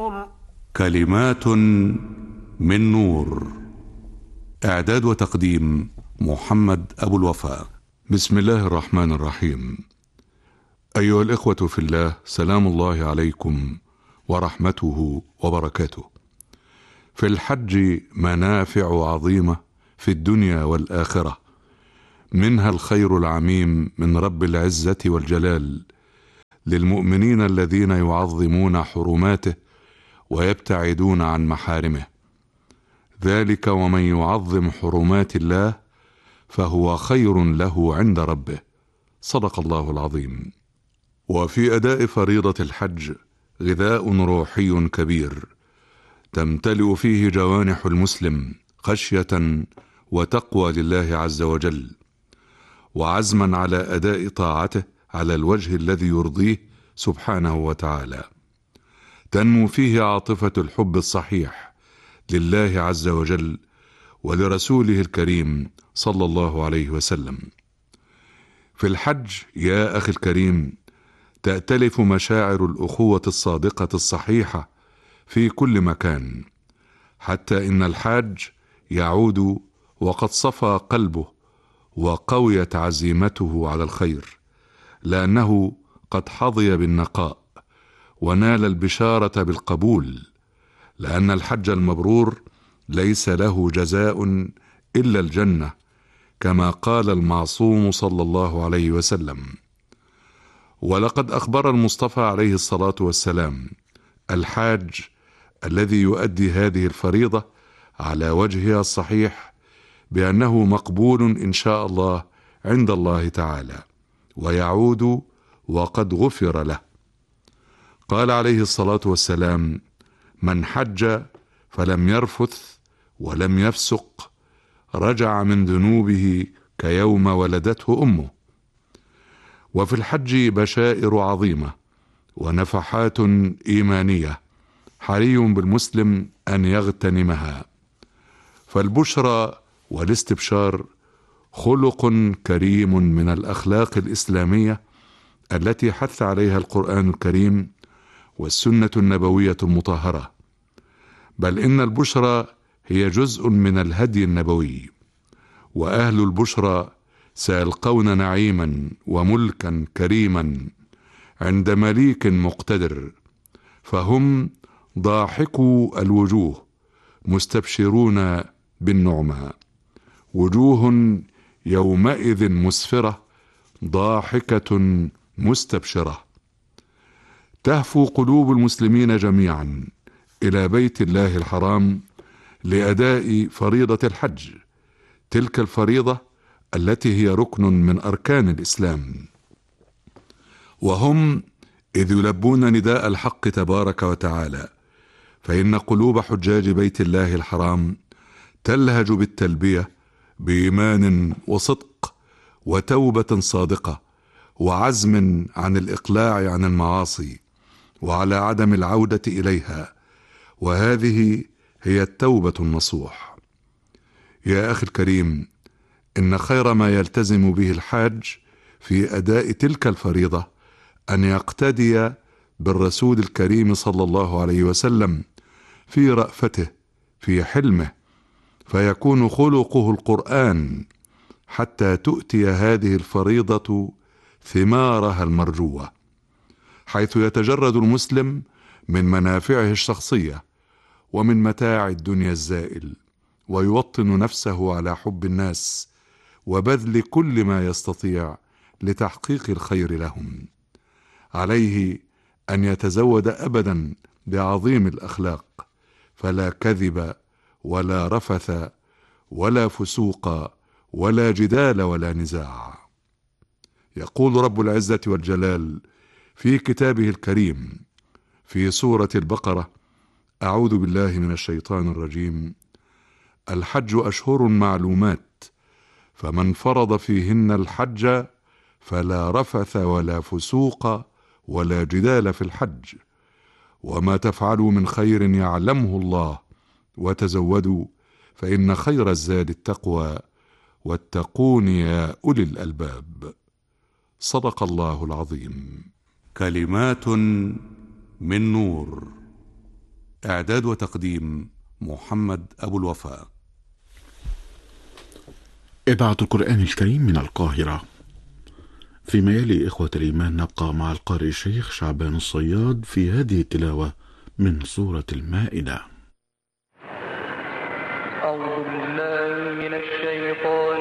نور. كلمات من نور. إعداد وتقديم محمد أبو الوفاء. بسم الله الرحمن الرحيم. أيها الإخوة في الله، سلام الله عليكم ورحمته وبركاته. في الحج منافع عظيمة في الدنيا والآخرة، منها الخير العميم من رب العزة والجلال للمؤمنين الذين يعظمون حرماته ويبتعدون عن محارمه، ذلك ومن يعظم حرمات الله فهو خير له عند ربه، صدق الله العظيم. وفي أداء فريضة الحج غذاء روحي كبير تمتلئ فيه جوانح المسلم خشية وتقوى لله عز وجل، وعزما على أداء طاعته على الوجه الذي يرضيه سبحانه وتعالى. تنمو فيه عاطفة الحب الصحيح لله عز وجل ولرسوله الكريم صلى الله عليه وسلم. في الحج يا أخي الكريم تأتلف مشاعر الأخوة الصادقة الصحيحة في كل مكان، حتى إن الحاج يعود وقد صفى قلبه وقويت عزيمته على الخير، لأنه قد حظي بالنقاء ونال البشارة بالقبول، لأن الحج المبرور ليس له جزاء إلا الجنة، كما قال المعصوم صلى الله عليه وسلم. ولقد أخبر المصطفى عليه الصلاة والسلام الحاج الذي يؤدي هذه الفريضة على وجهها الصحيح بأنه مقبول إن شاء الله عند الله تعالى، ويعود وقد غفر له. قال عليه الصلاة والسلام: من حج فلم يرفث ولم يفسق رجع من ذنوبه كيوم ولدته أمه. وفي الحج بشائر عظيمة ونفحات إيمانية حري بالمسلم أن يغتنمها، فالبشرى والاستبشار خلق كريم من الأخلاق الإسلامية التي حث عليها القرآن الكريم والسنة النبوية المطهرة، بل إن البشرى هي جزء من الهدي النبوي، وأهل البشرى سيلقون نعيما وملكا كريما عند مليك مقتدر، فهم ضاحكو الوجوه مستبشرون بالنعمى، وجوه يومئذ مسفرة ضاحكة مستبشرة. تهفو قلوب المسلمين جميعا إلى بيت الله الحرام لأداء فريضة الحج، تلك الفريضة التي هي ركن من أركان الإسلام، وهم إذ يلبون نداء الحق تبارك وتعالى، فإن قلوب حجاج بيت الله الحرام تلهج بالتلبية بإيمان وصدق وتوبة صادقة وعزم عن الإقلاع عن المعاصي وعلى عدم العودة إليها، وهذه هي التوبة النصوح. يا أخي الكريم، إن خير ما يلتزم به الحاج في أداء تلك الفريضة أن يقتدي بالرسول الكريم صلى الله عليه وسلم في رأفته في حلمه، فيكون خلقه القرآن حتى تؤتي هذه الفريضة ثمارها المرجوة، حيث يتجرد المسلم من منافعه الشخصية ومن متاع الدنيا الزائل، ويوطن نفسه على حب الناس وبذل كل ما يستطيع لتحقيق الخير لهم. عليه أن يتزود أبدا بعظيم الأخلاق، فلا كذب ولا رفث ولا فسوق ولا جدال ولا نزاع. يقول رب العزة والجلال في كتابه الكريم في سورة البقرة: أعوذ بالله من الشيطان الرجيم: الحج أشهر معلومات، فمن فرض فيهن الحج فلا رفث ولا فسوق ولا جدال في الحج، وما تفعلوا من خير يعلمه الله، وتزودوا فإن خير الزاد التقوى، واتقون يا أولي الألباب. صدق الله العظيم. كلمات من نور. إعداد وتقديم محمد أبو الوفاء. إذاعة القرآن الكريم من القاهرة. فيما يلي إخوة الإيمان نبقى مع القارئ الشيخ شعبان الصياد في هذه التلاوة من سورة المائدة. أعوذ بالله من الشيطان